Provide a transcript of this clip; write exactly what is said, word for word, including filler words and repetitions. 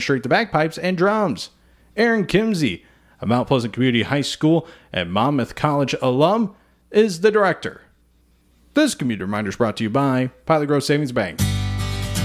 demonstrate the bagpipes and drums. Aaron Kimsey, a Mount Pleasant Community High School and Monmouth College alum, is the director. This community reminder is brought to you by Pilot Grove Savings Bank.